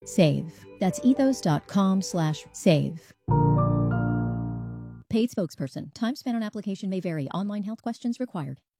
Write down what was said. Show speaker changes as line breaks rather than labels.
SAVE. That's ethos.com/save. Paid spokesperson. Time spent on application may vary. Online health questions required.